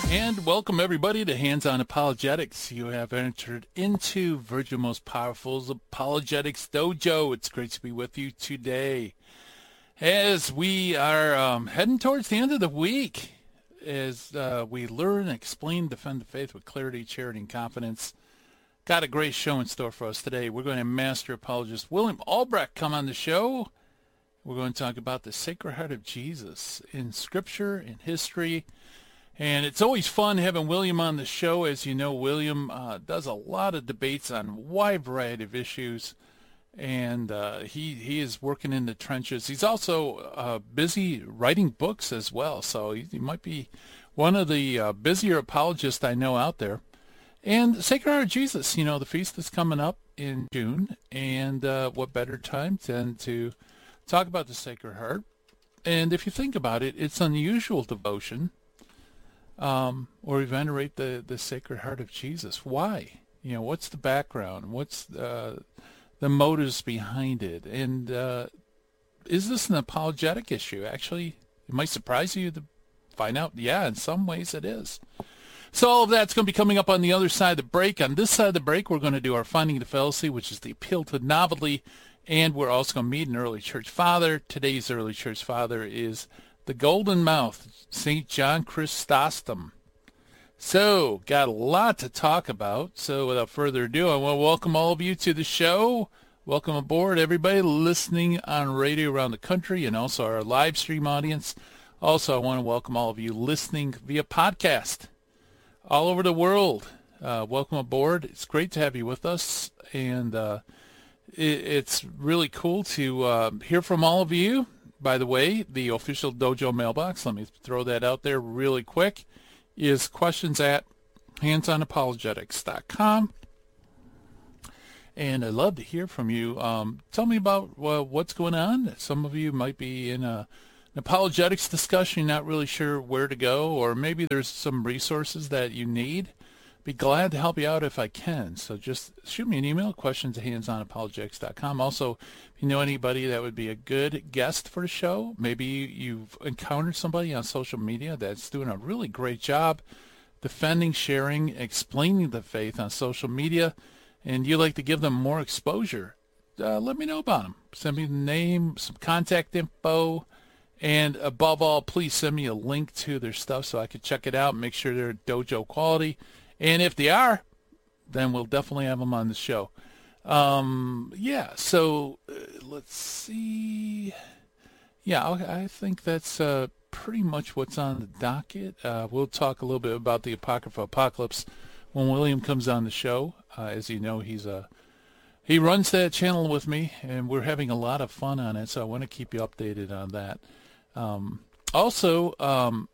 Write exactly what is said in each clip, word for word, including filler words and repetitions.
And welcome everybody to Hands-On Apologetics. You have entered into Virgil Most Powerful's Apologetics Dojo. It's great to be with you today as we are um, heading towards the end of the week, as uh, we learn, explain, defend the faith with clarity, charity, and confidence. Got a great show in store for us today. We're going to have Master Apologist William Albrecht come on the show. We're going to talk about the Sacred Heart of Jesus in Scripture, in history. And it's always fun having William on the show. As you know, William uh, does a lot of debates on a wide variety of issues. And uh, he, he is working in the trenches. He's also uh, busy writing books as well. So he, he might be one of the uh, busier apologists I know out there. And Sacred Heart of Jesus, you know, the feast is coming up in June. And uh, what better time than to talk about the Sacred Heart. And if you think about it, it's unusual devotion. Um, or we venerate the, the Sacred Heart of Jesus. Why? You know, what's the background? What's uh, the motives behind it? And uh, is this an apologetic issue? Actually, it might surprise you to find out, yeah, in some ways it is. So all of that's going to be coming up on the other side of the break. On this side of the break, we're going to do our Finding the Fallacy, which is the appeal to novelty, and we're also going to meet an early church father. Today's early church father is the Golden Mouth, Saint John Chrysostom. So, got a lot to talk about. So, without further ado, I want to welcome all of you to the show. Welcome aboard, everybody listening on radio around the country and also our live stream audience. Also, I want to welcome all of you listening via podcast all over the world. Uh, welcome aboard. It's great to have you with us. And uh, it, it's really cool to uh, hear from all of you. By the way, the official dojo mailbox, let me throw that out there really quick, is questions at hands on apologetics dot com. And I'd love to hear from you. Um, tell me about well, what's going on. Some of you might be in a, an apologetics discussion, not really sure where to go, or maybe there's some resources that you need. Be glad to help you out if I can. So just shoot me an email, questions at hands on apologetics dot com. Also, if you know anybody that would be a good guest for the show, maybe you've encountered somebody on social media that's doing a really great job defending, sharing, explaining the faith on social media, and you'd like to give them more exposure, uh, let me know about them. Send me the name, some contact info, and above all, please send me a link to their stuff so I can check it out and make sure they're dojo quality. And if they are, then we'll definitely have them on the show. Um, yeah, so uh, let's see. Yeah, I think that's uh, pretty much what's on the docket. Uh, we'll talk a little bit about the Apocrypha Apocalypse when William comes on the show. Uh, as you know, he's a he runs that channel with me, and we're having a lot of fun on it, so I want to keep you updated on that. Um, also, um,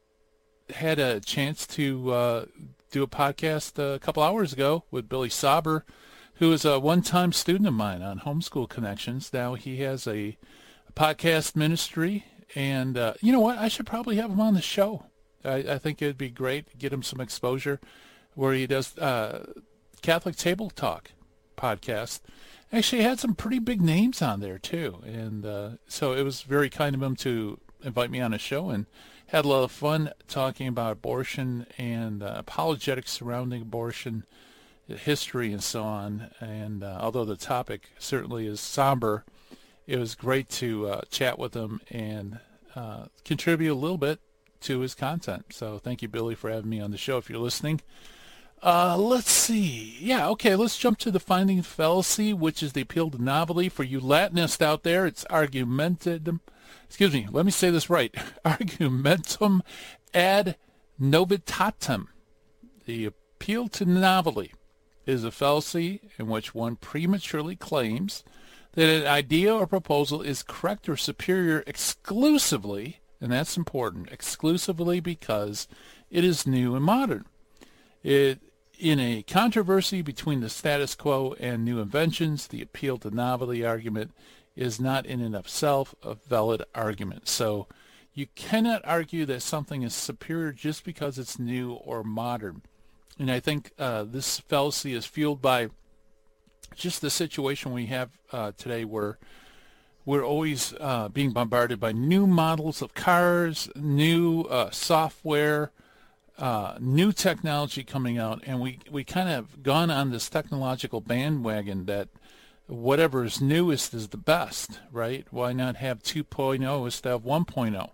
had a chance to uh, do a podcast a couple hours ago with Billy Sauber, who is a one-time student of mine on Homeschool Connections. Now he has a, a podcast ministry, and uh, you know what? I should probably have him on the show. I, I think it would be great to get him some exposure, where he does uh, Catholic Table Talk podcast. Actually, had some pretty big names on there too, and uh, so it was very kind of him to invite me on a show, and had a lot of fun talking about abortion and uh, apologetics surrounding abortion, history, and so on. And uh, although the topic certainly is somber, it was great to uh, chat with him and uh, contribute a little bit to his content. So thank you, Billy, for having me on the show if you're listening. Uh, let's see. Yeah, okay, let's jump to the Finding the Fallacy, which is the appeal to novelty. For you Latinists out there, it's argumentum. Excuse me, let me say this right. Argumentum ad novitatem. The appeal to novelty is a fallacy in which one prematurely claims that an idea or proposal is correct or superior exclusively, and that's important, exclusively because it is new and modern. It, in a controversy between the status quo and new inventions, the appeal to novelty argument is not in and of itself a valid argument. So you cannot argue that something is superior just because it's new or modern. And I think uh, this fallacy is fueled by just the situation we have uh, today, where we're always uh, being bombarded by new models of cars, new uh, software, uh, new technology coming out, and we, we kind of gone on this technological bandwagon that whatever is newest is the best, right? Why not have two point oh instead of one point oh?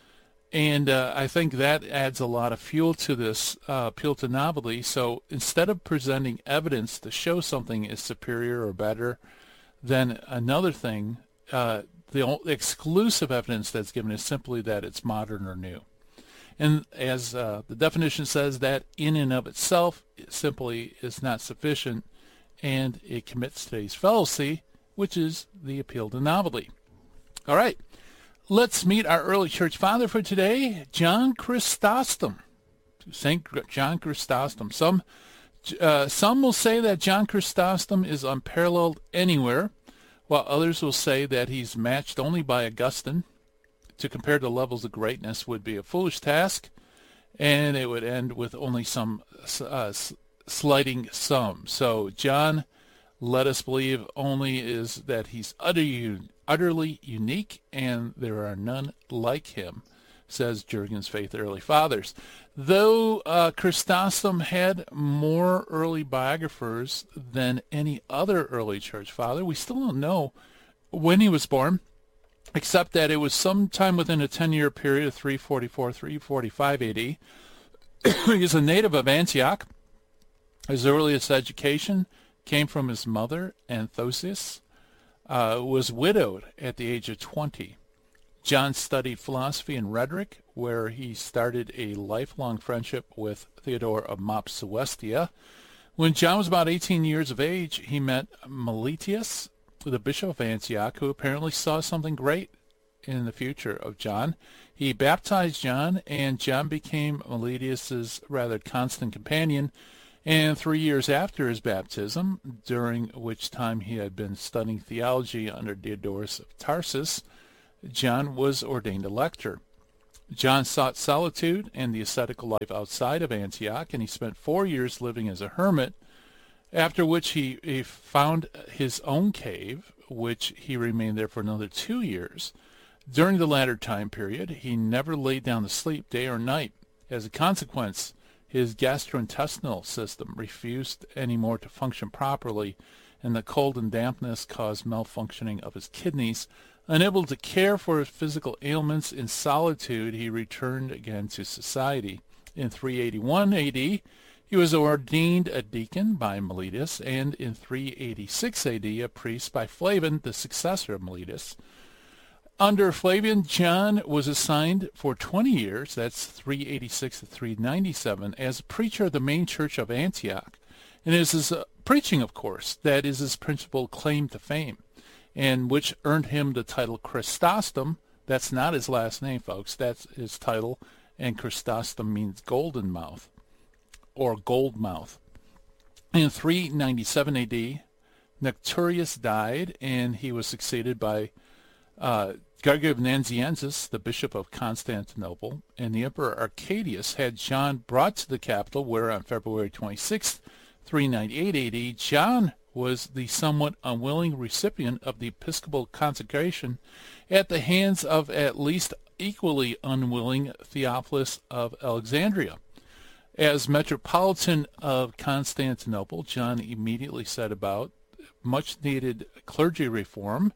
And uh, I think that adds a lot of fuel to this uh, appeal to novelty. So instead of presenting evidence to show something is superior or better than another thing, uh, the only exclusive evidence that's given is simply that it's modern or new. And as uh, the definition says, that in and of itself it simply is not sufficient, and it commits today's fallacy, which is the appeal to novelty. All right. Let's meet our early church father for today, John Chrysostom. Saint John Chrysostom. Some uh, some will say that John Chrysostom is unparalleled anywhere, while others will say that he's matched only by Augustine. To compare the levels of greatness would be a foolish task, and it would end with only some uh, slighting some. So John, let us believe, only is that he's utterly utterly unique, and there are none like him, says Jurgen's Faith Early Fathers. Though uh, Chrysostom had more early biographers than any other early church father, we still don't know when he was born, except that it was sometime within a ten-year period of three forty-four to three forty-five A D. He is a native of Antioch. His earliest education came from his mother, Anthosius, Uh, was widowed at the age of twenty. John studied philosophy and rhetoric, where he started a lifelong friendship with Theodore of Mopsuestia. When John was about eighteen years of age, he met Meletius, the bishop of Antioch, who apparently saw something great in the future of John. He baptized John, and John became Meletius's rather constant companion. And three years after his baptism, during which time he had been studying theology under Diodorus of Tarsus, John was ordained a lector. John sought solitude and the ascetical life outside of Antioch, and he spent four years living as a hermit, after which he, he found his own cave, which he remained there for another two years. During the latter time period, he never laid down to sleep day or night. As a consequence, his gastrointestinal system refused anymore to function properly, and the cold and dampness caused malfunctioning of his kidneys. Unable to care for his physical ailments in solitude, he returned again to society. In three eighty-one A D, he was ordained a deacon by Meletius, and in three eighty-six A D, a priest by Flavian, the successor of Meletius. Under Flavian, John was assigned for twenty years, that's three eighty-six to three ninety-seven, as preacher of the main church of Antioch. And it is his uh, preaching, of course, that is his principal claim to fame, and which earned him the title Chrysostom. That's not his last name, folks. That's his title, and Chrysostom means golden mouth, or gold mouth. In three ninety-seven A D, Nectarius died, and he was succeeded by uh, Gregory of Nazianzus, the bishop of Constantinople, and the Emperor Arcadius had John brought to the capital, where on February twenty-sixth, three ninety-eight A D, John was the somewhat unwilling recipient of the episcopal consecration at the hands of at least equally unwilling Theophilus of Alexandria. As Metropolitan of Constantinople, John immediately set about much-needed clergy reform.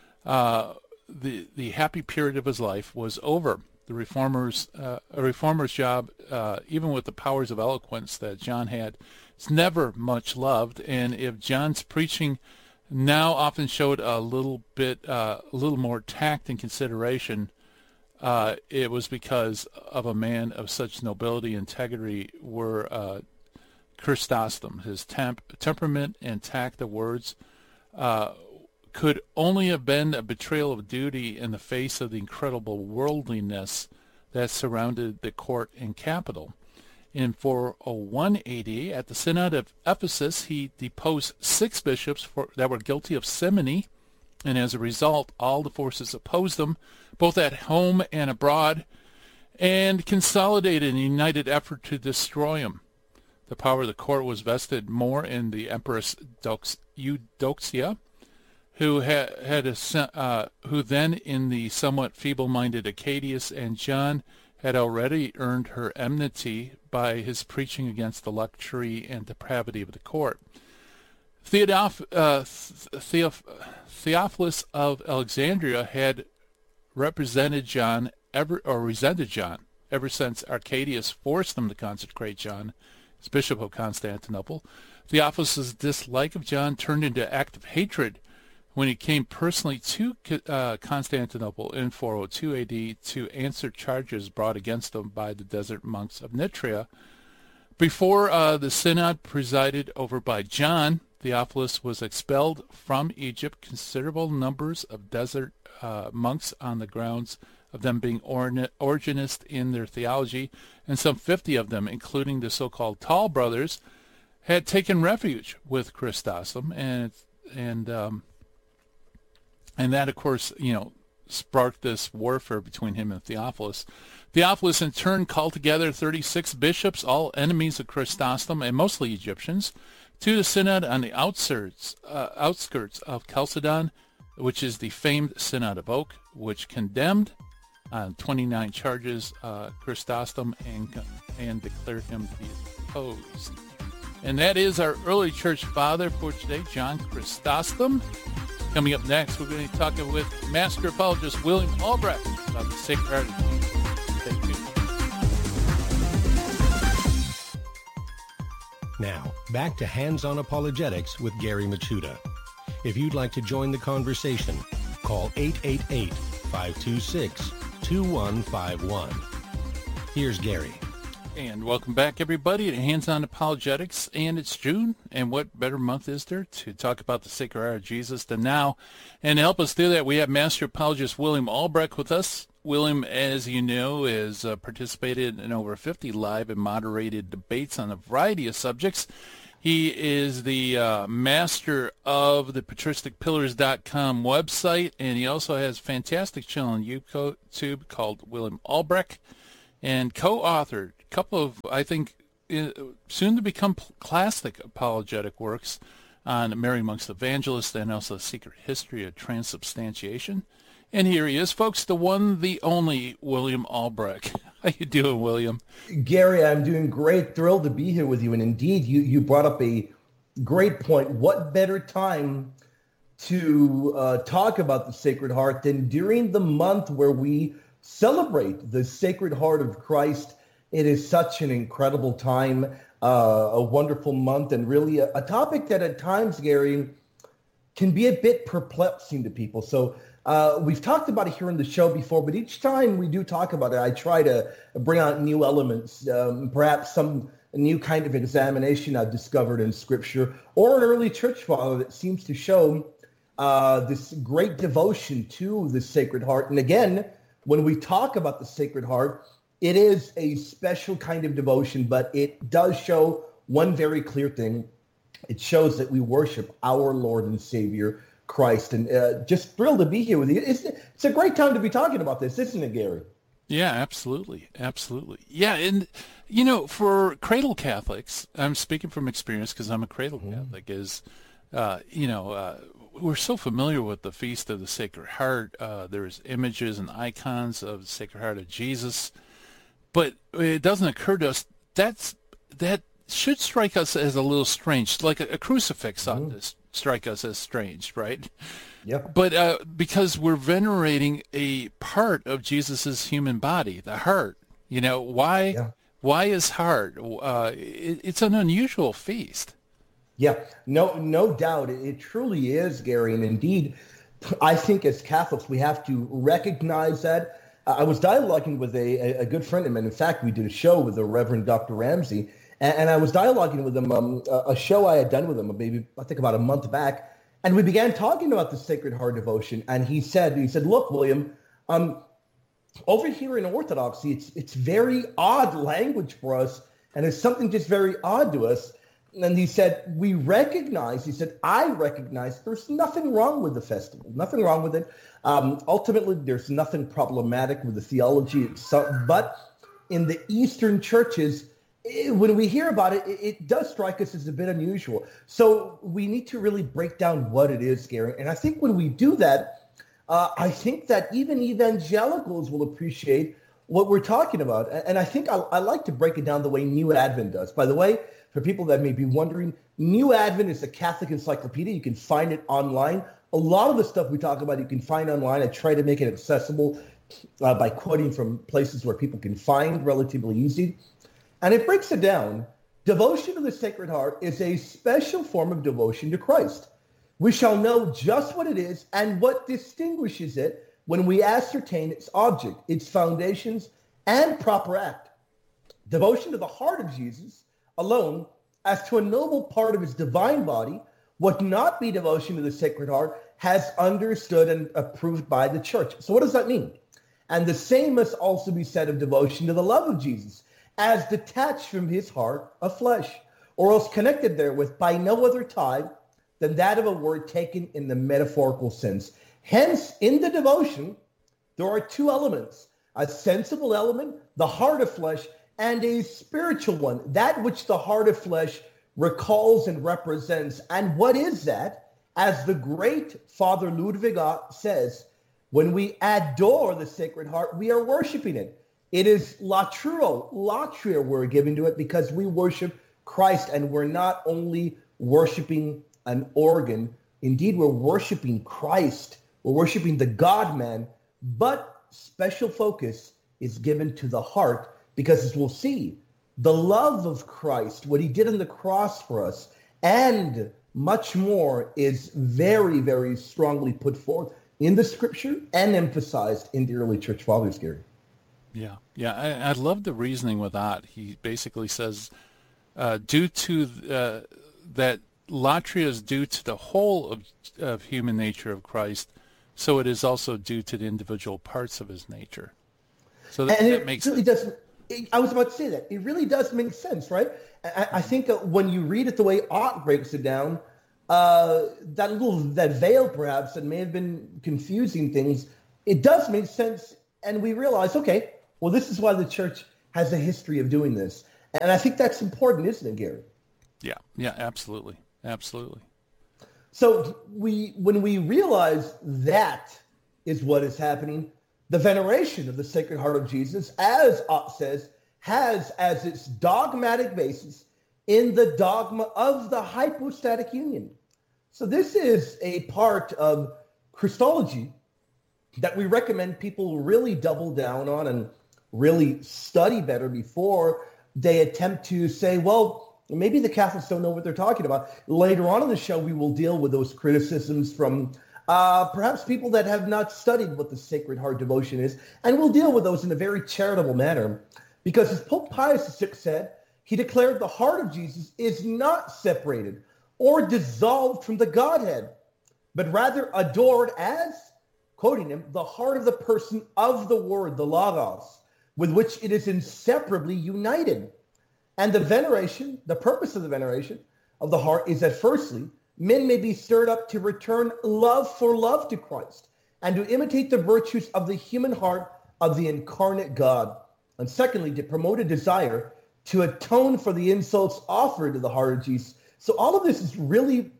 Uh, the the happy period of his life was over. The reformers, uh, a reformer's job, uh, even with the powers of eloquence that John had, is never much loved. And if John's preaching now often showed a little bit, uh, a little more tact and consideration, uh, it was because of a man of such nobility and integrity were uh, Chrysostom. His temp- temperament and tact of words uh, could only have been a betrayal of duty in the face of the incredible worldliness that surrounded the court and capital. In four oh one A D, at the Synod of Ephesus, he deposed six bishops for, that were guilty of simony, and as a result, all the forces opposed them, both at home and abroad, and consolidated a united effort to destroy him. The power of the court was vested more in the Empress Eudoxia, who had, had a, uh, who then in the somewhat feeble-minded Arcadius, and John had already earned her enmity by his preaching against the luxury and depravity of the court. Theodoph- uh, Theoph- Theophilus of Alexandria had represented John ever or resented John ever since Arcadius forced him to consecrate John as Bishop of Constantinople. Theophilus' dislike of John turned into active hatred when he came personally to uh, Constantinople in four oh two A D to answer charges brought against him by the desert monks of Nitria. Before uh, the synod presided over by John, Theophilus was expelled from Egypt. Considerable numbers of desert uh, monks on the grounds of them being Origenist in their theology, and some fifty of them, including the so-called Tall Brothers, had taken refuge with Chrysostom, and and um, and that, of course, you know, sparked this warfare between him and Theophilus. Theophilus, in turn, called together thirty-six bishops, all enemies of Chrysostom and mostly Egyptians, to the synod on the outskirts, uh, outskirts of Chalcedon, which is the famed Synod of Oak, which condemned on twenty-nine charges uh, Chrysostom and, and declared him to be opposed. And that is our early church father for today, John Chrysostom. Coming up next, we're going to be talking with Master Apologist William Albrecht about the Sacred Heart of Jesus. Stay tuned. Now, back to Hands-On Apologetics with Gary Michuta. If you'd like to join the conversation, call eight eight eight, five two six, two one five one. Here's Gary. And welcome back, everybody, to Hands-On Apologetics. And it's June, and what better month is there to talk about the Sacred Heart of Jesus than now? And to help us do that, we have Master Apologist William Albrecht with us. William, as you know, has uh, participated in over fifty live and moderated debates on a variety of subjects. He is the uh, master of the patristic pillars dot com website, and he also has a fantastic channel on YouTube called William Albrecht, and co-authored a couple of, I think, soon to become classic apologetic works on Mary amongst Evangelists and also The Secret History of Transubstantiation. And here he is, folks, the one, the only William Albrecht. How you doing, William? Gary, I'm doing great. Thrilled to be here with you. And indeed, you, you brought up a great point. What better time to uh, talk about the Sacred Heart than during the month where we celebrate the Sacred Heart of Christ? It is such an incredible time, uh, a wonderful month, and really a, a topic that at times, Gary, can be a bit perplexing to people. So uh, we've talked about it here in the show before, but each time we do talk about it, I try to bring out new elements, um, perhaps some new kind of examination I've discovered in Scripture, or an early church father that seems to show uh, this great devotion to the Sacred Heart. And again, when we talk about the Sacred Heart, it is a special kind of devotion, but it does show one very clear thing. It shows that we worship our Lord and Savior, Christ. And uh, just thrilled to be here with you. It's, it's a great time to be talking about this, isn't it, Gary? Yeah, absolutely. Absolutely. Yeah, and, you know, for cradle Catholics, I'm speaking from experience because I'm a cradle mm. Catholic, is, uh, you know, uh, we're so familiar with the Feast of the Sacred Heart. Uh, there's images and icons of the Sacred Heart of Jesus. But it doesn't occur to us, that's, that should strike us as a little strange, like a, a crucifix ought mm. to strike us as strange, right? Yep. But uh, because we're venerating a part of Jesus's human body, the heart, you know, why yeah. why is heart? Uh, it, it's an unusual feast. Yeah, no, no doubt. It, it truly is, Gary. And indeed, I think as Catholics, we have to recognize that. I was dialoguing with a, a good friend of mine. In fact, we did a show with the Reverend Doctor Ramsey, and, and I was dialoguing with him, um, a, a show I had done with him, maybe I think about a month back, and we began talking about the Sacred Heart devotion. And he said, he said, look, William, um, over here in Orthodoxy, it's it's very odd language for us, and it's something just very odd to us. And he said, we recognize, he said, I recognize there's nothing wrong with the festival, nothing wrong with it. Um, ultimately, there's nothing problematic with the theology itself. But in the Eastern churches, it, when we hear about it, it, it does strike us as a bit unusual. So we need to really break down what it is, Gary. And I think when we do that, uh, I think that even evangelicals will appreciate what we're talking about, and I think I, I like to break it down the way New Advent does. By the way, for people that may be wondering, New Advent is a Catholic encyclopedia. You can find it online. A lot of the stuff we talk about you can find online. I try to make it accessible uh, by quoting from places where people can find relatively easy. And it breaks it down. Devotion to the Sacred Heart is a special form of devotion to Christ. We shall know just what it is and what distinguishes it when we ascertain its object, its foundations, and proper act. Devotion to the heart of Jesus alone, as to a noble part of his divine body, would not be devotion to the Sacred Heart, has understood and approved by the Church. So what does that mean? And the same must also be said of devotion to the love of Jesus, as detached from his heart of flesh, or else connected therewith by no other tie than that of a word taken in the metaphorical sense. Hence, in the devotion, there are two elements, a sensible element, the heart of flesh, and a spiritual one, that which the heart of flesh recalls and represents. And what is that? As the great Father Ludwig says, when we adore the Sacred Heart, we are worshiping it. It is latrio, latria we're giving to it because we worship Christ, and we're not only worshiping an organ. Indeed, we're worshiping Christ. We're worshiping the God-man, but special focus is given to the heart because, as we'll see, the love of Christ, what he did on the cross for us, and much more is very, very strongly put forth in the scripture and emphasized in the early church fathers, Gary. Yeah, yeah, I, I love the reasoning with that. He basically says, uh, due to uh, that latria is due to the whole of, of human nature of Christ, so it is also due to the individual parts of his nature. So that, and that it makes really sense. does. It, I was about to say that. It really does make sense, right? I, I think uh, when you read it the way Ott breaks it down, uh, that little, that veil perhaps that may have been confusing things, it does make sense. And we realize, okay, well, this is why the church has a history of doing this. And I think that's important, isn't it, Gary? Yeah, yeah, absolutely. Absolutely. So we, when we realize that is what is happening, the veneration of the Sacred Heart of Jesus, as Ott says, has as its dogmatic basis in the dogma of the hypostatic union. So this is a part of Christology that we recommend people really double down on and really study better before they attempt to say, well, maybe the Catholics don't know what they're talking about. Later on in the show, we will deal with those criticisms from uh, perhaps people that have not studied what the Sacred Heart devotion is, and we'll deal with those in a very charitable manner. Because as Pope Pius the Sixth said, he declared the heart of Jesus is not separated or dissolved from the Godhead, but rather adored as, quoting him, the heart of the person of the Word, the Logos, with which it is inseparably united. And the veneration, the purpose of the veneration of the heart is that firstly, men may be stirred up to return love for love to Christ and to imitate the virtues of the human heart of the incarnate God. And secondly, to promote a desire to atone for the insults offered to the heart of Jesus. So all of this is really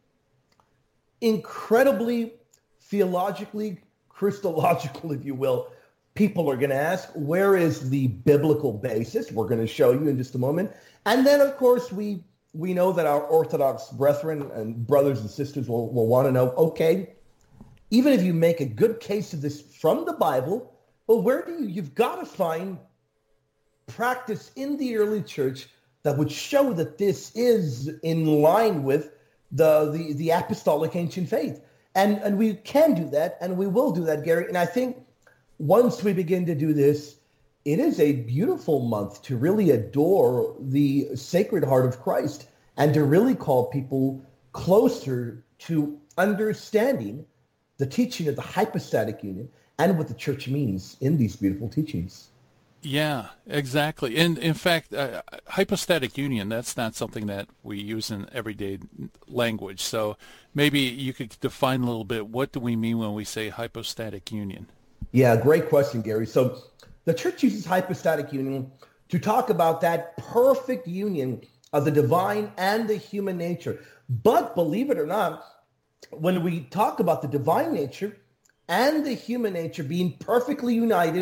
incredibly theologically, Christological, if you will. People are going to ask, where is the biblical basis? We're going to show you in just a moment. And then, of course, we we know that our Orthodox brethren and brothers and sisters will, will want to know, okay, even if you make a good case of this from the Bible, well, where do you, you've got to find practice in the early church that would show that this is in line with the, the, the apostolic ancient faith. And, and we can do that, and we will do that, Gary. And I think once we begin to do this, it is a beautiful month to really adore the Sacred Heart of Christ and to really call people closer to understanding the teaching of the hypostatic union and what the church means in these beautiful teachings. Yeah, exactly. And in fact, uh, hypostatic union, that's not something that we use in everyday language. So maybe you could define a little bit, what do we mean when we say hypostatic union? Yeah, great question, Gary. So the church uses hypostatic union to talk about that perfect union of the divine and the human nature. But believe it or not, when we talk about the divine nature and the human nature being perfectly united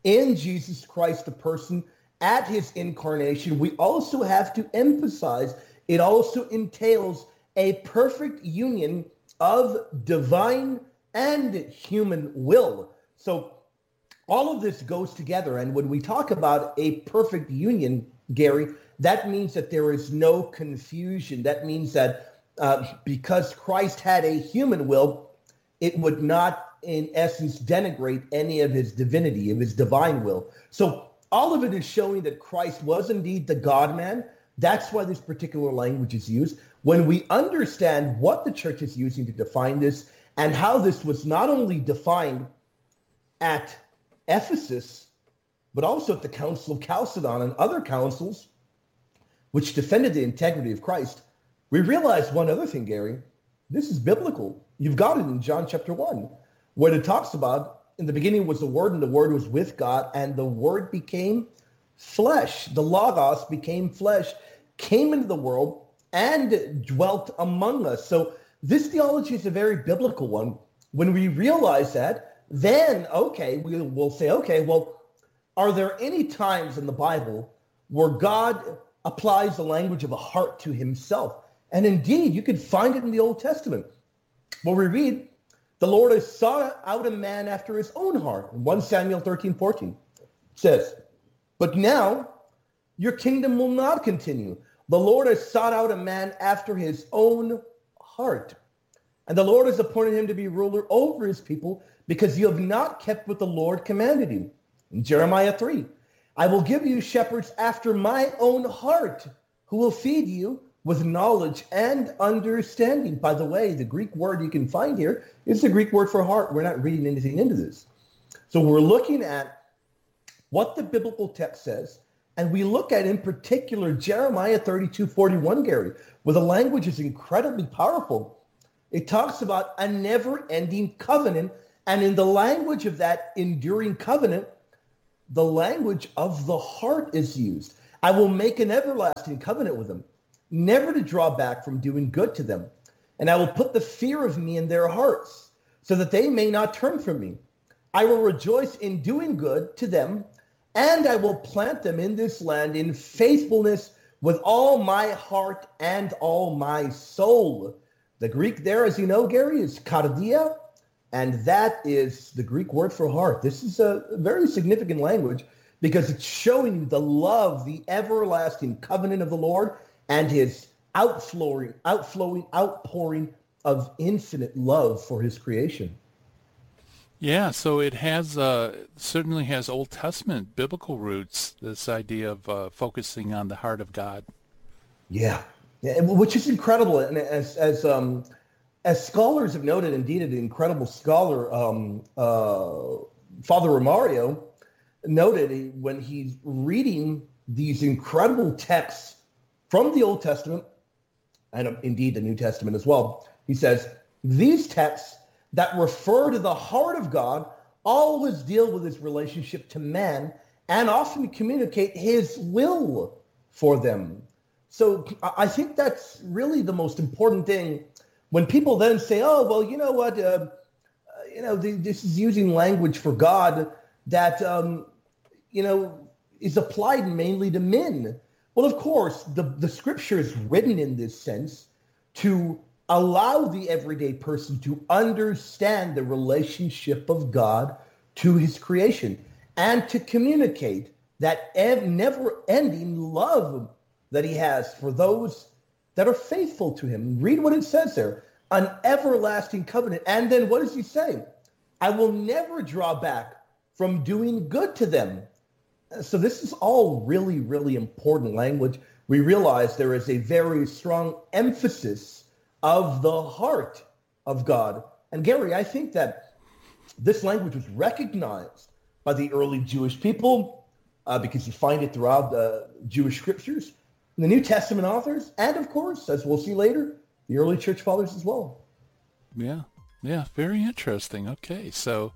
in Jesus Christ, the person, at his incarnation, we also have to emphasize it also entails a perfect union of divine and human will. So all of this goes together. And when we talk about a perfect union, Gary, that means that there is no confusion. That means that uh, because Christ had a human will, it would not, in essence, denigrate any of his divinity, of his divine will. So all of it is showing that Christ was indeed the God-man. That's why this particular language is used. When we understand what the church is using to define this and how this was not only defined at Ephesus, but also at the Council of Chalcedon and other councils which defended the integrity of Christ, we realize one other thing, Gary. This is biblical. You've got it in John chapter one, where it talks about, in the beginning was the Word, and the Word was with God, and the Word became flesh. The Logos became flesh, came into the world, and dwelt among us. So this theology is a very biblical one. When we realize that, then, okay, we will say, okay, well, are there any times in the Bible where God applies the language of a heart to himself? And indeed, you could find it in the Old Testament, where we read, the Lord has sought out a man after his own heart. In First Samuel thirteen fourteen it says, but now your kingdom will not continue. The Lord has sought out a man after his own heart. And the Lord has appointed him to be ruler over his people, because you have not kept what the Lord commanded you. In Jeremiah three, I will give you shepherds after my own heart, who will feed you with knowledge and understanding. By the way, the Greek word you can find here is the Greek word for heart. We're not reading anything into this. So we're looking at what the biblical text says, and we look at, in particular, Jeremiah thirty-two forty-one, Gary, where the language is incredibly powerful. It talks about a never-ending covenant, and in the language of that enduring covenant, the language of the heart is used. I will make an everlasting covenant with them, never to draw back from doing good to them. And I will put the fear of me in their hearts, so that they may not turn from me. I will rejoice in doing good to them, and I will plant them in this land in faithfulness with all my heart and all my soul. The Greek there, as you know, Gary, is kardia, and that is the Greek word for heart. This is a very significant language because it's showing you the love, the everlasting covenant of the Lord, and his outflowing, outflowing, outpouring of infinite love for his creation. Yeah, so it has uh, certainly has Old Testament biblical roots, this idea of uh, focusing on the heart of God. Yeah, yeah, which is incredible. And as as um, as scholars have noted, indeed, an incredible scholar, um, uh, Father Romario, noted when he's reading these incredible texts from the Old Testament, and indeed the New Testament as well, he says, these texts that refer to the heart of God always deal with his relationship to man and often communicate his will for them. So I think that's really the most important thing. When people then say, oh, well, you know what, uh, you know, the, this is using language for God that, um, you know, is applied mainly to men. Well, of course, the, the scripture is written in this sense to allow the everyday person to understand the relationship of God to his creation and to communicate that ev- never-ending love that he has for those that are faithful to him. Read what it says there, an everlasting covenant. And then what does he say? I will never draw back from doing good to them. So this is all really, really important language. We realize there is a very strong emphasis of the heart of God. And Gary, I think that this language was recognized by the early Jewish people uh, because you find it throughout the Jewish scriptures, the New Testament authors, and of course, as we'll see later, the early church fathers as well. Yeah, yeah, very interesting. Okay, so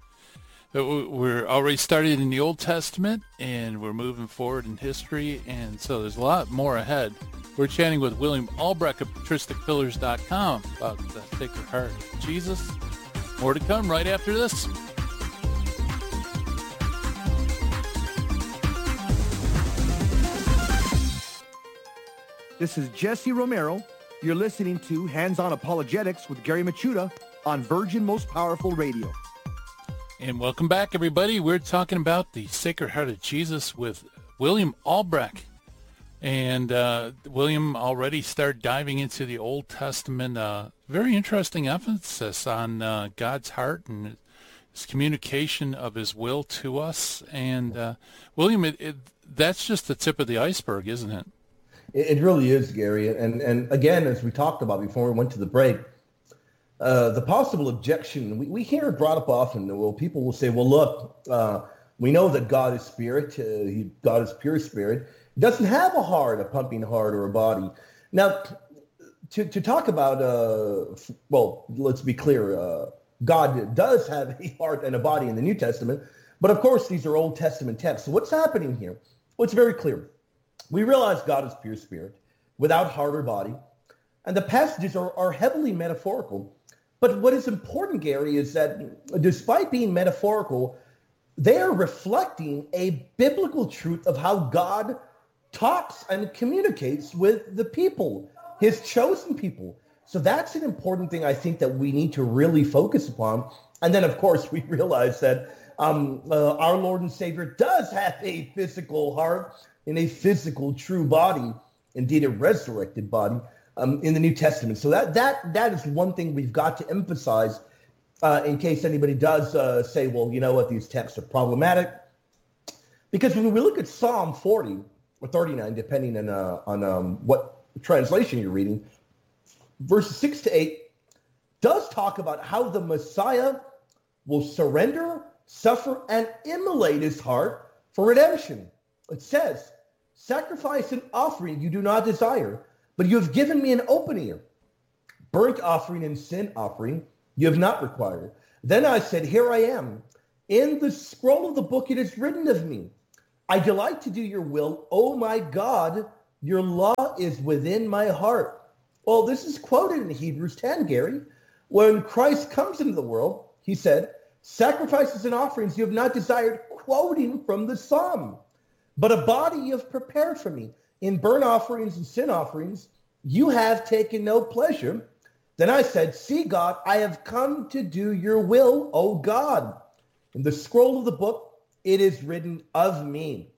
we're already started in the Old Testament, and we're moving forward in history, and so there's a lot more ahead. We're chatting with William Albrecht of patristic pillars dot com about the Sacred Heart of Jesus. More to come right after this. This is Jesse Romero. You're listening to Hands-On Apologetics with Gary Machuda on Virgin Most Powerful Radio. And welcome back, everybody. We're talking about the Sacred Heart of Jesus with William Albrecht. And uh, William already started diving into the Old Testament. Uh, very interesting emphasis on uh, God's heart and his communication of his will to us. And uh, William, it, it, that's just the tip of the iceberg, isn't it? It really is, Gary. And and again, as we talked about before we went to the break, uh, the possible objection, we, we hear it brought up often. Well, people will say, well, look, uh, we know that God is spirit. Uh, he, God is pure spirit. He doesn't have a heart, a pumping heart, or a body. Now, to, to talk about, uh, well, let's be clear. Uh, God does have a heart and a body in the New Testament. But of course, these are Old Testament texts. So what's happening here? Well, it's very clear. We realize God is pure spirit, without heart or body. And the passages are, are heavily metaphorical. But what is important, Gary, is that despite being metaphorical, they are reflecting a biblical truth of how God talks and communicates with the people, his chosen people. So that's an important thing I think that we need to really focus upon. And then, of course, we realize that um, uh, our Lord and Savior does have a physical heart and a physical, true body, indeed a resurrected body um, in the New Testament. So that that that is one thing we've got to emphasize uh, in case anybody does uh, say, well, you know what, these texts are problematic. Because when we look at Psalm forty, or thirty-nine, depending on uh, on um, what translation you're reading, verses six to eight does talk about how the Messiah will surrender, suffer, and immolate his heart for redemption. It says, sacrifice and offering you do not desire, but you have given me an open ear. Burnt offering and sin offering you have not required. Then I said, here I am. In the scroll of the book it is written of me. I delight to do your will. Oh my God, your law is within my heart. Well, this is quoted in Hebrews ten, Gary. When Christ comes into the world, he said, sacrifices and offerings you have not desired, quoting from the Psalm. But a body you have prepared for me. In burnt offerings and sin offerings, you have taken no pleasure. Then I said, see, God, I have come to do your will, O God. In the scroll of the book, it is written of me.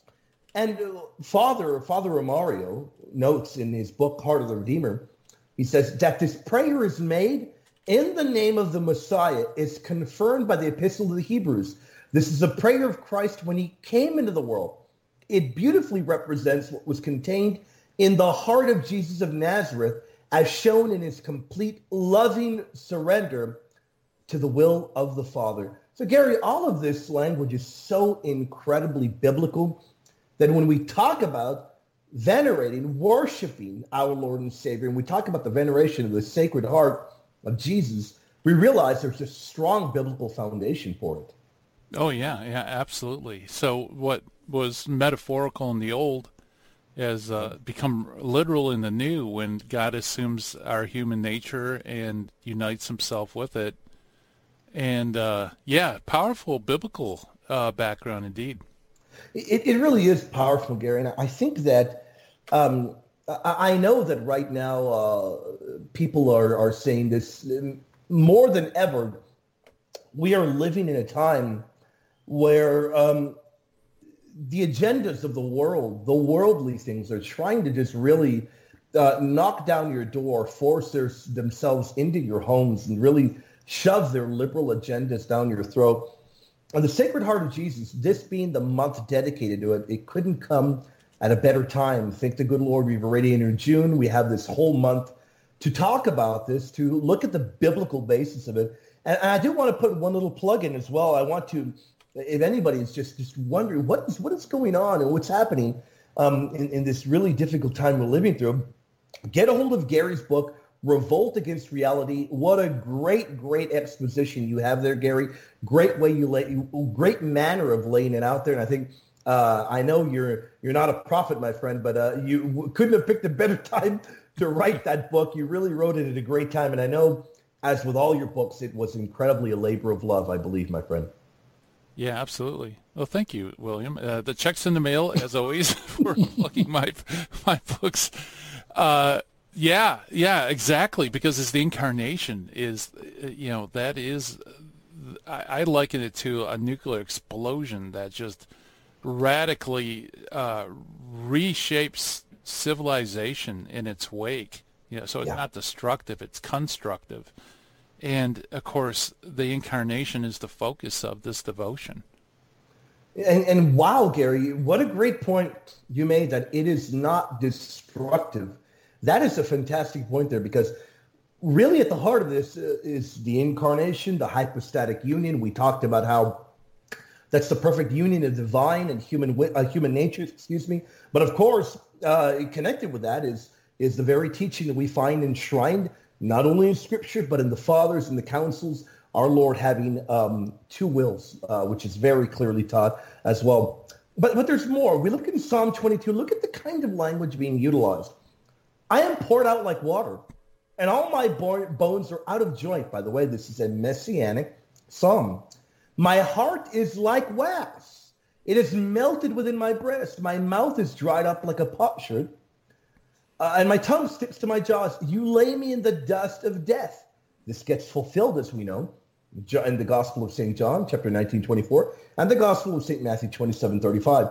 And uh, Father, Father Romario notes in his book, Heart of the Redeemer, he says that this prayer is made in the name of the Messiah, is confirmed by the Epistle to the Hebrews. This is a prayer of Christ when he came into the world. It beautifully represents what was contained in the heart of Jesus of Nazareth, as shown in his complete loving surrender to the will of the Father. So, Gary, all of this language is so incredibly biblical that when we talk about venerating, worshiping our Lord and Savior, and we talk about the veneration of the Sacred Heart of Jesus, we realize there's a strong biblical foundation for it. Oh, yeah, yeah, absolutely. So what was metaphorical in the old has uh, become literal in the new when God assumes our human nature and unites himself with it. And, uh, yeah, powerful biblical uh, background indeed. It, it really is powerful, Gary. And I think that um, I, I know that right now uh, people are, are saying this more than ever. We are living in a time where um, the agendas of the world, the worldly things, are trying to just really uh, knock down your door, force their, themselves into your homes, and really shove their liberal agendas down your throat. And the Sacred Heart of Jesus, this being the month dedicated to it, it couldn't come at a better time. Thank the good Lord, we've already entered June. We have this whole month to talk about this, to look at the biblical basis of it. And, and I do want to put one little plug in as well. I want to, if anybody is just, just wondering what is what is going on and what's happening um, in, in this really difficult time we're living through, get a hold of Gary's book, Revolt Against Reality. What a great, great exposition you have there, Gary. Great way you lay, great manner of laying it out there. And I think, uh, I know you're you're not a prophet, my friend, but uh, you w- couldn't have picked a better time to write that book. You really wrote it at a great time. And I know, as with all your books, it was incredibly a labor of love, I believe, my friend. Yeah, absolutely. Well, thank you, William. Uh, the check's in the mail, as always, for plugging my my books. Uh, yeah, yeah, exactly. Because it's the incarnation is, you know, that is, I, I liken it to a nuclear explosion that just radically uh, reshapes civilization in its wake. You know, so it's Yeah. not destructive; it's constructive. And of course, the incarnation is the focus of this devotion. And, and wow, Gary, what a great point you made that it is not destructive. That is a fantastic point there, because really at the heart of this uh, is the incarnation, the hypostatic union. We talked about how that's the perfect union of divine and human wi- uh, human nature, excuse me. But of course, uh, connected with that is is the very teaching that we find enshrined not only in Scripture, but in the Fathers and the Councils, our Lord having um, two wills, uh, which is very clearly taught as well. But but there's more. We look in Psalm twenty-two, look at the kind of language being utilized. I am poured out like water, and all my bo- bones are out of joint. By the way, this is a messianic psalm. My heart is like wax. It is melted within my breast. My mouth is dried up like a potsherd, uh, and my tongue sticks to my jaws. You lay me in the dust of death. This gets fulfilled, as we know, in the Gospel of Saint John, chapter nineteen, twenty-four, and the Gospel of Saint Matthew, twenty-seven, thirty-five.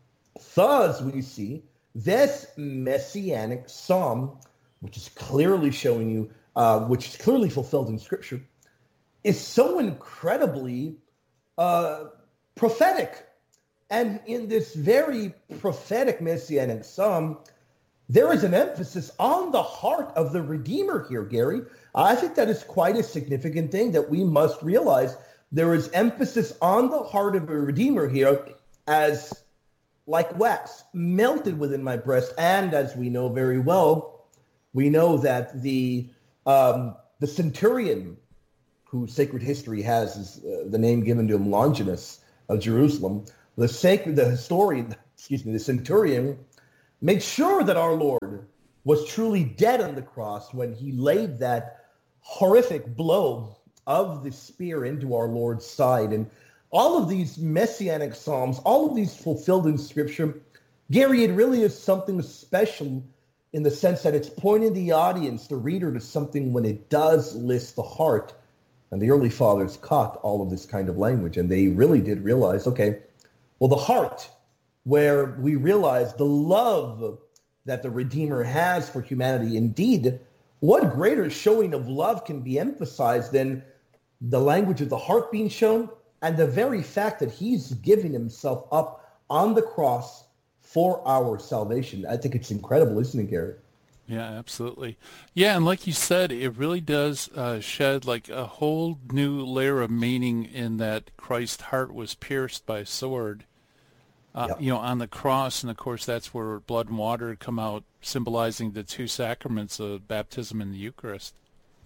Thus, we see this messianic psalm, which is clearly showing you, uh, which is clearly fulfilled in Scripture, is so incredibly uh, prophetic. And in this very prophetic messianic psalm, there is an emphasis on the heart of the Redeemer here, Gary. I think that is quite a significant thing that we must realize. There is emphasis on the heart of a Redeemer here as like wax, melted within my breast. And as we know very well, we know that the um, the centurion, whose sacred history has is, uh, the name given to him, Longinus of Jerusalem, the sacred, the historian, excuse me, the centurion, made sure that our Lord was truly dead on the cross when he laid that horrific blow of the spear into our Lord's side. And all of these messianic psalms, all of these fulfilled in Scripture, Gary, it really is something special in the sense that it's pointing the audience, the reader, to something when it does list the heart. And the early fathers caught all of this kind of language, and they really did realize, okay, well, the heart, where we realize the love that the Redeemer has for humanity. Indeed, what greater showing of love can be emphasized than the language of the heart being shown and the very fact that he's giving himself up on the cross for our salvation? I think it's incredible, isn't it, Gary? Yeah, absolutely. Yeah, and like you said, it really does uh, shed like a whole new layer of meaning in that Christ's heart was pierced by a sword. Uh, yep. You know, on the cross, and of course that's where blood and water come out, symbolizing the two sacraments of baptism and the Eucharist.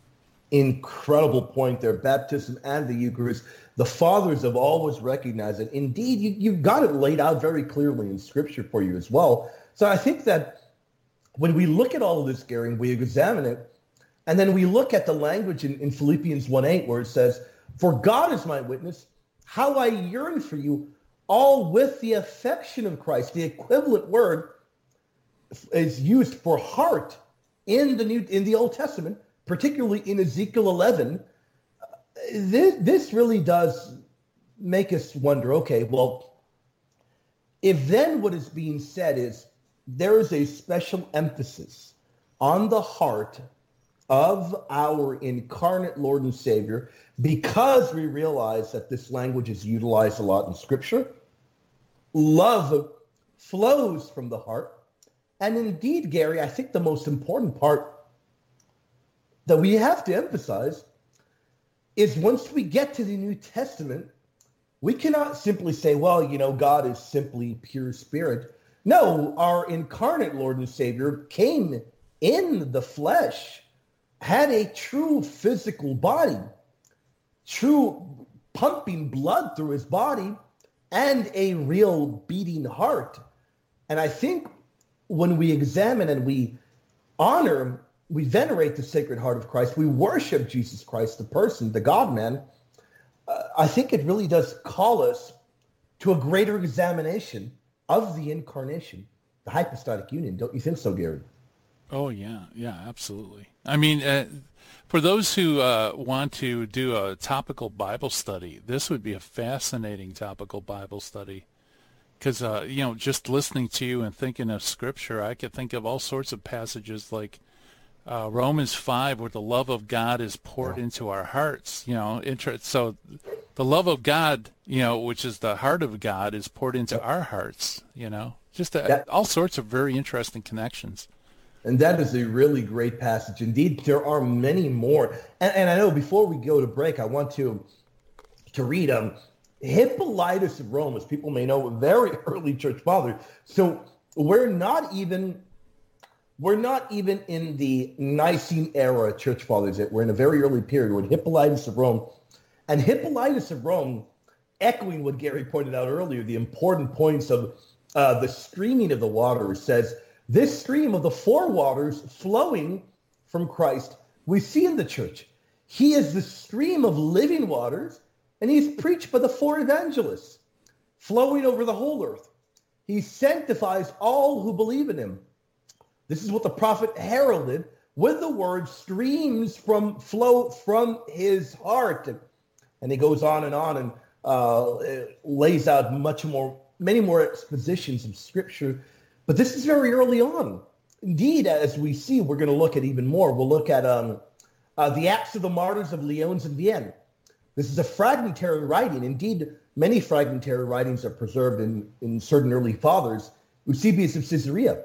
Incredible point there, baptism and the Eucharist. The fathers have always recognized it. Indeed, you, you've got it laid out very clearly in Scripture for you as well. So I think that when we look at all of this, Gary, and we examine it, and then we look at the language in, in Philippians one eight where it says, "For God is my witness, how I yearn for you, all with the affection of Christ." The equivalent word is used for heart in the New in the Old Testament, particularly in Ezekiel eleven. This, this really does make us wonder, okay, well, if then what is being said is there is a special emphasis on the heart of our incarnate Lord and Savior, because we realize that this language is utilized a lot in Scripture. Love flows from the heart. And indeed, Gary, I think the most important part that we have to emphasize is once we get to the New Testament, we cannot simply say, well, you know, God is simply pure spirit. No, our incarnate Lord and Savior came in the flesh, had a true physical body, true pumping blood through his body, and a real beating heart. And I think when we examine and we honor, we venerate the Sacred Heart of Christ, we worship Jesus Christ, the person, the God-man, uh, I think it really does call us to a greater examination of the incarnation, the hypostatic union. Don't you think so, Gary? Oh, yeah. Yeah, absolutely. I mean, uh, for those who uh, want to do a topical Bible study, this would be a fascinating topical Bible study. Because, uh, you know, just listening to you and thinking of Scripture, I could think of all sorts of passages like uh, Romans five, where the love of God is poured into our hearts. You know, inter- so the love of God, you know, which is the heart of God, is poured into our hearts, you know. Just uh, That- all sorts of very interesting connections. And that is a really great passage. Indeed, there are many more. And, and I know before we go to break, I want to to read um, Hippolytus of Rome, as people may know, a very early church father. So we're not even we're not even in the Nicene era church fathers yet. We're in a very early period with Hippolytus of Rome. And Hippolytus of Rome, echoing what Gary pointed out earlier, the important points of uh, the streaming of the waters, says, this stream of the four waters flowing from Christ we see in the church. He is the stream of living waters, and he's preached by the four evangelists, flowing over the whole earth. He sanctifies all who believe in him. This is what the prophet heralded with the word streams from flow from his heart. And he goes on and on and uh, lays out much more, many more expositions of Scripture. But this is very early on. Indeed, as we see, we're going to look at even more. We'll look at um, uh, the Acts of the Martyrs of Lyons and Vienne. This is a fragmentary writing. Indeed, many fragmentary writings are preserved in, in certain early fathers. Eusebius of Caesarea.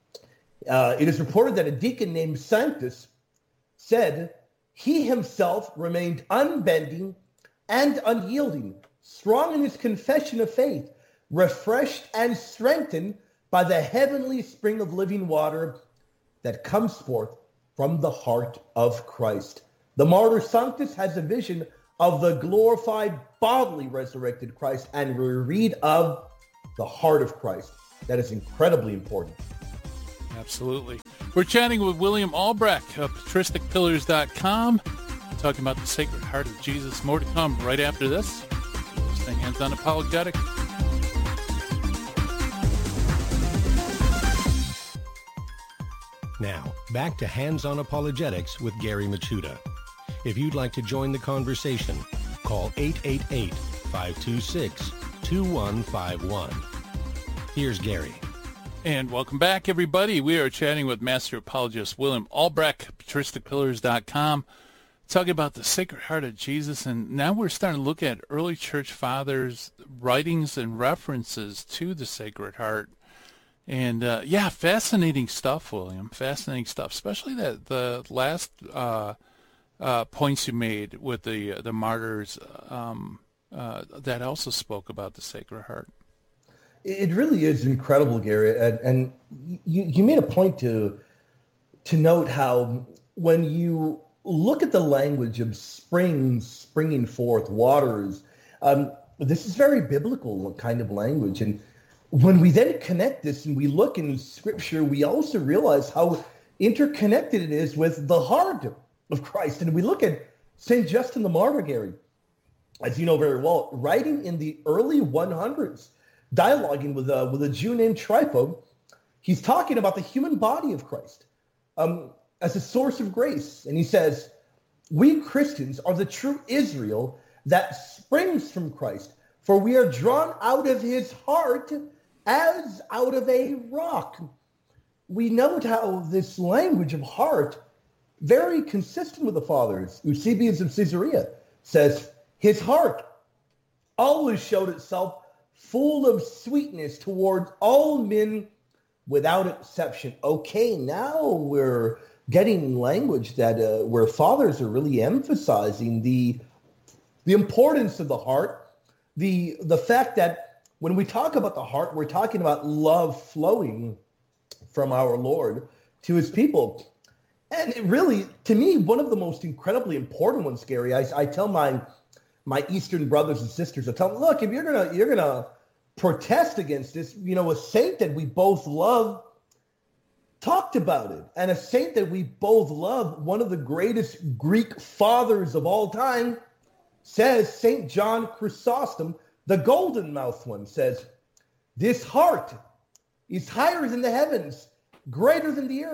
Uh, it is reported that a deacon named Sanctus said he himself remained unbending and unyielding, strong in his confession of faith, refreshed and strengthened by the heavenly spring of living water that comes forth from the heart of Christ. The martyr Sanctus has a vision of the glorified, bodily resurrected Christ, and we read of the heart of Christ. That is incredibly important. Absolutely. We're chatting with William Albrecht of patristic pillars dot com, talking about the Sacred Heart of Jesus. More to come right after this. Stay Hands On Apologetic. Now, back to Hands On Apologetics with Gary Machuda. If you'd like to join the conversation, call eight eight eight, five two six, two one five one. Here's Gary. And welcome back, everybody. We are chatting with Master Apologist William Albrecht, patristic pillars dot com, talking about the Sacred Heart of Jesus. And now we're starting to look at early church fathers' writings and references to the Sacred Heart. And, uh, yeah, fascinating stuff, William. Fascinating stuff, especially that the last uh, uh, points you made with the the martyrs um, uh, that also spoke about the Sacred Heart. It really is incredible, Gary. And, and you, you made a point to to note how when you look at the language of springs, springing forth, waters, um, this is very biblical kind of language. And when we then connect this and we look in Scripture, we also realize how interconnected it is with the heart of Christ. And we look at Saint Justin the Martyr, Gary, as you know very well, writing in the early one hundreds, dialoguing with a, with a Jew named Trypho. He's talking about the human body of Christ um, as a source of grace. And he says, we Christians are the true Israel that springs from Christ, for we are drawn out of his heart as out of a rock. We note how this language of heart, very consistent with the fathers. Eusebius of Caesarea says, his heart always showed itself full of sweetness towards all men without exception. Okay, now we're getting language that uh, where fathers are really emphasizing the the importance of the heart, the the fact that when we talk about the heart, we're talking about love flowing from our Lord to his people. And it really, to me, one of the most incredibly important ones, Gary, I, I tell my my Eastern brothers and sisters, I tell them, look, if you're gonna you're gonna protest against this, you know, a saint that we both love talked about it. And a saint that we both love, one of the greatest Greek fathers of all time, says, Saint John Chrysostom, the golden-mouthed one, says, this heart is higher than the heavens, greater than the earth,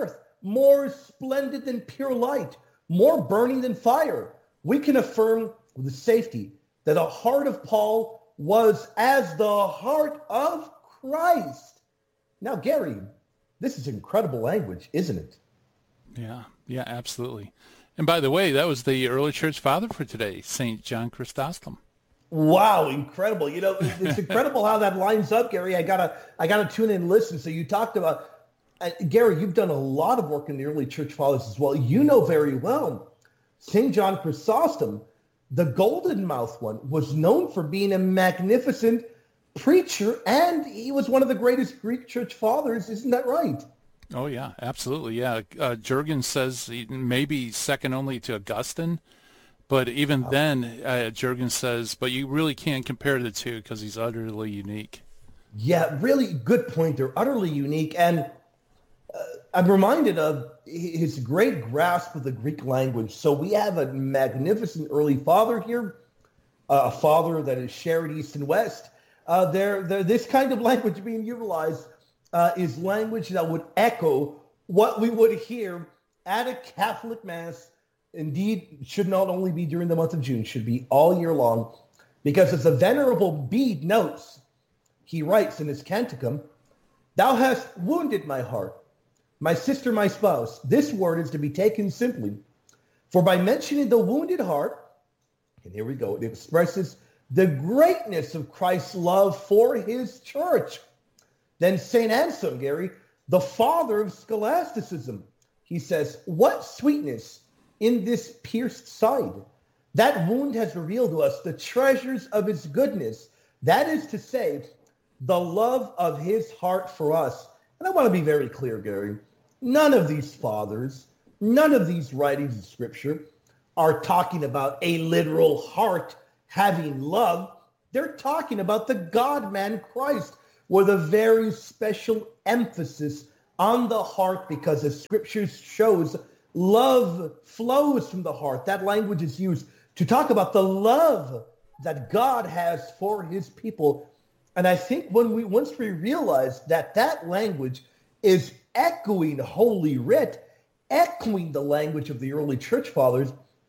more splendid than pure light, more burning than fire. We can affirm with safety that the heart of Paul was as the heart of Christ. Now, Gary, this is incredible language, isn't it? Yeah, yeah, absolutely. And by the way, that was the early church father for today, Saint John Chrysostom. Wow, incredible. You know, it's incredible how that lines up, Gary. I gotta, I gotta tune in and listen. So you talked about, uh, Gary, you've done a lot of work in the early church fathers as well. You know very well, Saint John Chrysostom, the golden mouth one, was known for being a magnificent preacher, and he was one of the greatest Greek church fathers. Isn't that right? Oh, yeah, absolutely. Yeah. Uh, Jurgen says he maybe second only to Augustine. But even then, uh, Jurgen says, but you really can't compare the two because he's utterly unique. Yeah, really good point. They're utterly unique. And uh, I'm reminded of his great grasp of the Greek language. So we have a magnificent early father here, uh, a father that is shared east and west. Uh, there, there, this kind of language being utilized uh, is language that would echo what we would hear at a Catholic Mass. Indeed, should not only be during the month of June, should be all year long, because as the Venerable Bede notes, he writes in his Canticum, "Thou hast wounded my heart, my sister, my spouse." This word is to be taken simply, for by mentioning the wounded heart, and here we go, it expresses the greatness of Christ's love for his church. Then Saint Anselm, Gary, the father of scholasticism, he says, "What sweetness in this pierced side. That wound has revealed to us the treasures of his goodness. That is to say, the love of his heart for us." And I want to be very clear, Gary. None of these fathers, none of these writings of Scripture are talking about a literal heart having love. They're talking about the God-man Christ, with a very special emphasis on the heart, because the Scriptures shows love flows from the heart. That language is used to talk about the love that God has for his people. And I think when we once we realize that that language is echoing Holy Writ, echoing the language of the early church fathers,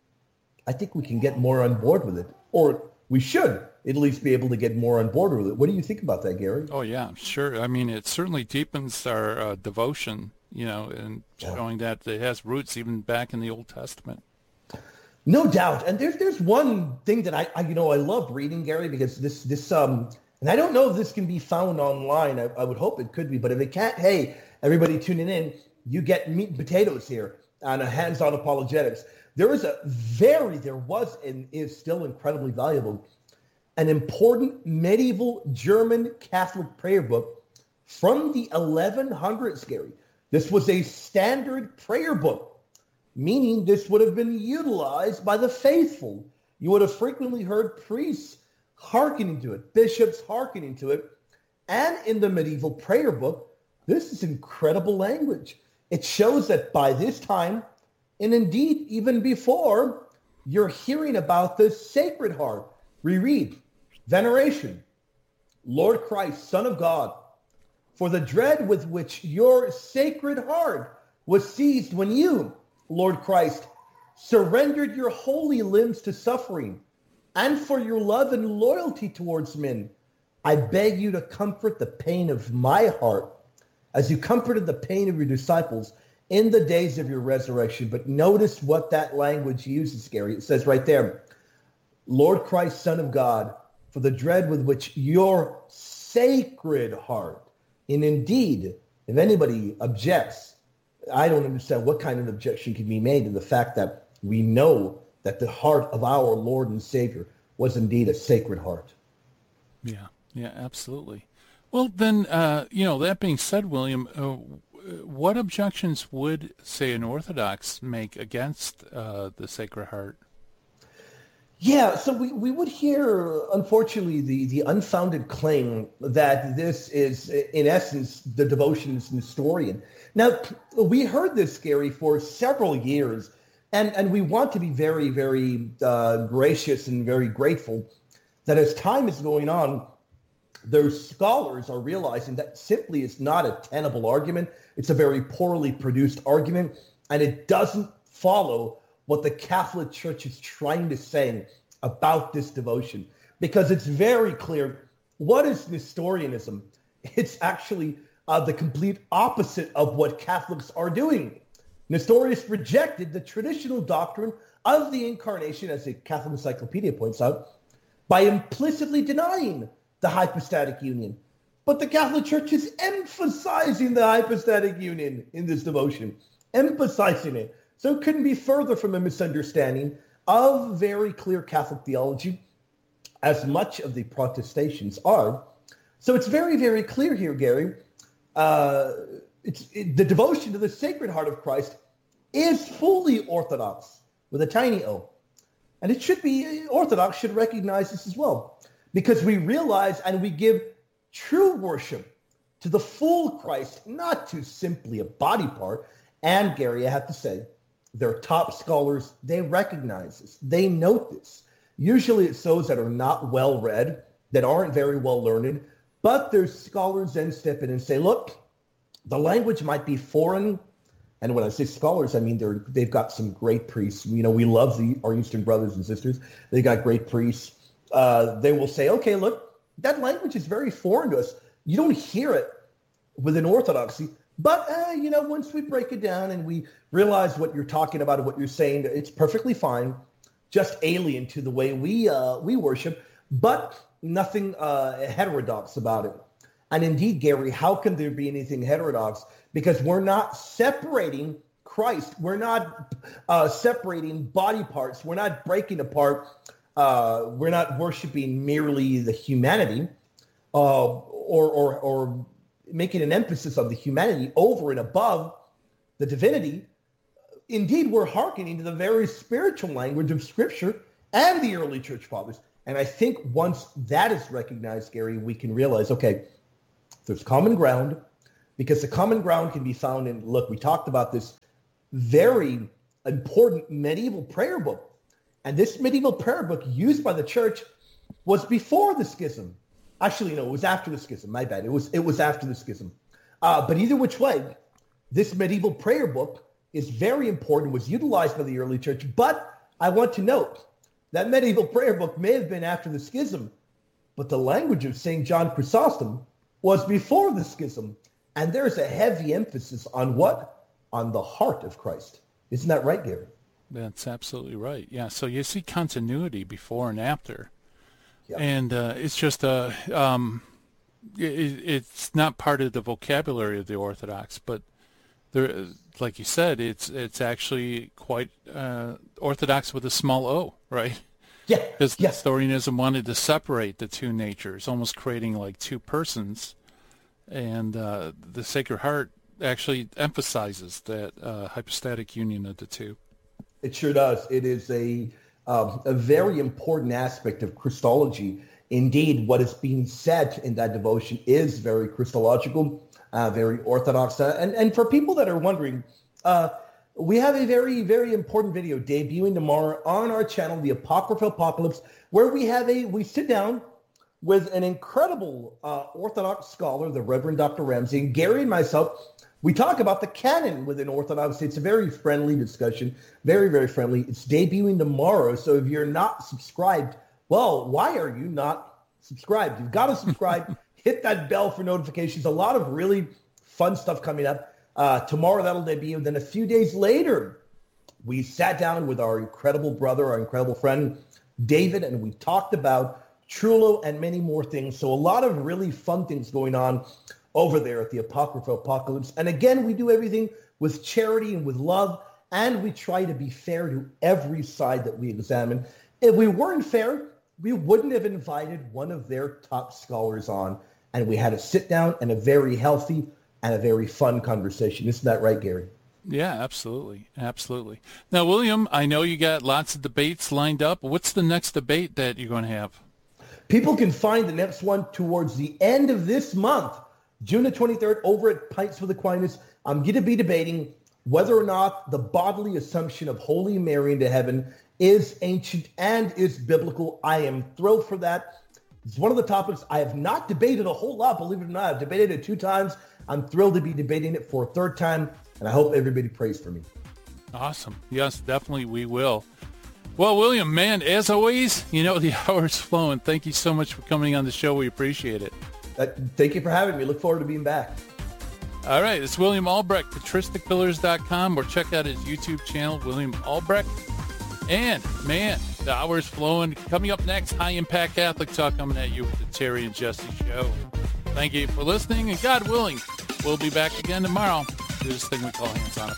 I think we can get more on board with it. Or we should at least be able to get more on board with it. What do you think about that, Gary? Oh, yeah, sure. I mean, it certainly deepens our uh, devotion, you know, and showing yeah. that it has roots even back in the Old Testament. No doubt. And there's there's one thing that I, I you know I love reading, Gary, because this this um and I don't know if this can be found online. I, I would hope it could be, but if it can't, hey, everybody tuning in, you get meat and potatoes here on a Hands-On Apologetics. There is a very there was and is still incredibly valuable, an important medieval German Catholic prayer book from the eleven hundreds, Gary. This was a standard prayer book, meaning this would have been utilized by the faithful. You would have frequently heard priests hearkening to it, bishops hearkening to it. And in the medieval prayer book, this is incredible language. It shows that by this time, and indeed even before, you're hearing about the Sacred Heart. We read, "Veneration, Lord Christ, Son of God, for the dread with which your Sacred Heart was seized when you, Lord Christ, surrendered your holy limbs to suffering, and for your love and loyalty towards men, I beg you to comfort the pain of my heart as you comforted the pain of your disciples in the days of your resurrection." But notice what that language uses, Gary. It says right there, "Lord Christ, Son of God, for the dread with which your Sacred Heart." And indeed, if anybody objects, I don't understand what kind of objection can be made to the fact that we know that the heart of our Lord and Savior was indeed a Sacred Heart. Yeah, yeah, absolutely. Well, then, uh, you know, that being said, William, uh, what objections would, say, an Orthodox make against uh, the Sacred Heart? Yeah, so we, we would hear, unfortunately, the, the unfounded claim that this is, in essence, the devotions Nestorian. Now, we heard this, Gary, for several years, and, and we want to be very, very uh, gracious and very grateful that as time is going on, those scholars are realizing that simply is not a tenable argument. It's a very poorly produced argument, and it doesn't follow what the Catholic Church is trying to say about this devotion, because it's very clear. What is Nestorianism? It's actually uh, the complete opposite of what Catholics are doing. Nestorius rejected the traditional doctrine of the Incarnation, as the Catholic Encyclopedia points out, by implicitly denying the hypostatic union. But the Catholic Church is emphasizing the hypostatic union in this devotion, emphasizing it. So it couldn't be further from a misunderstanding of very clear Catholic theology, as much of the protestations are. So it's very, very clear here, Gary. Uh, it's it, the devotion to the Sacred Heart of Christ is fully Orthodox, with a tiny O. And it should be, Orthodox should recognize this as well, because we realize and we give true worship to the full Christ, not to simply a body part. And Gary, I have to say, their top scholars, they recognize this. They note this. Usually it's those that are not well read, that aren't very well learned, but there's scholars then step in and say, look, the language might be foreign. And when I say scholars, I mean they're, they've got some great priests. You know, we love the, our Eastern brothers and sisters. They got great priests. Uh, they will say, okay, look, that language is very foreign to us. You don't hear it within Orthodoxy. But, uh, you know, once we break it down and we realize what you're talking about and what you're saying, it's perfectly fine, just alien to the way we uh, we worship, but nothing uh, heterodox about it. And indeed, Gary, how can there be anything heterodox? Because we're not separating Christ. We're not uh, separating body parts. We're not breaking apart. Uh, we're not worshiping merely the humanity uh, or, or, or making an emphasis on the humanity over and above the divinity. Indeed, we're hearkening to the very spiritual language of Scripture and the early church fathers. And I think once that is recognized, Gary, we can realize, okay, there's common ground, because the common ground can be found in, look, we talked about this very important medieval prayer book. And this medieval prayer book used by the church was before the schism. Actually, no, it was after the schism. My bad. It was it was after the schism. Uh, but either which way, this medieval prayer book is very important, was utilized by the early church. But I want to note that medieval prayer book may have been after the schism, but the language of Saint John Chrysostom was before the schism. And there's a heavy emphasis on what? On the heart of Christ. Isn't that right, Gary? That's absolutely right. Yeah, so you see continuity before and after. Yeah. And uh, it's just a, um, it, it's not part of the vocabulary of the Orthodox, but there, like you said, it's it's actually quite uh, Orthodox with a small O, right? Yeah. Because yeah. Nestorianism wanted to separate the two natures, almost creating like two persons, and uh, the Sacred Heart actually emphasizes that uh, hypostatic union of the two. It sure does. It is a um, a very important aspect of Christology. Indeed, what is being said in that devotion is very Christological, uh, very Orthodox. Uh, and, and for people that are wondering, uh, we have a very, very important video debuting tomorrow on our channel, The Apocryphal Apocalypse, where we have a, we sit down with an incredible uh, Orthodox scholar, the Reverend Doctor Ramsey, and Gary and myself. We talk about the canon within Orthodoxy. It's a very friendly discussion, very, very friendly. It's debuting tomorrow. So if you're not subscribed, well, why are you not subscribed? You've got to subscribe. Hit that bell for notifications. A lot of really fun stuff coming up. Uh, tomorrow, that'll debut. Then a few days later, we sat down with our incredible brother, our incredible friend, David, and we talked about Trullo and many more things. So a lot of really fun things going on over there at the Apocryphal Apocalypse. And again, we do everything with charity and with love, and we try to be fair to every side that we examine. If we weren't fair, we wouldn't have invited one of their top scholars on, and we had a sit down and a very healthy and a very fun conversation. Isn't that right, Gary? Yeah, absolutely. Absolutely. Now, William, I know you got lots of debates lined up. What's the next debate that you're going to have? People can find the next one towards the end of this month, June the twenty-third, over at Pints with Aquinas. I'm going to be debating whether or not the bodily assumption of Holy Mary into heaven is ancient and is biblical. I am thrilled for that. It's one of the topics I have not debated a whole lot, believe it or not. I've debated it two times. I'm thrilled to be debating it for a third time, and I hope everybody prays for me. Awesome. Yes, definitely we will. Well, William, man, as always, you know, the hour's flowing. Thank you so much for coming on the show. We appreciate it. Uh, thank you for having me. Look forward to being back. All right, it's William Albrecht, patristic pillars dot com, or check out his YouTube channel, William Albrecht. And, man, the hour's flowing. Coming up next, High Impact Catholic Talk coming at you with the Terry and Jesse Show. Thank you for listening, and God willing, we'll be back again tomorrow. Do this thing we call Hands On.